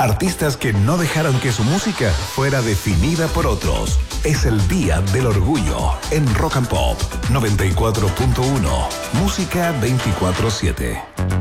Artistas que no dejaron que su música fuera definida por otros. Es el Día del Orgullo en Rock and Pop 94.1. Música 24/7.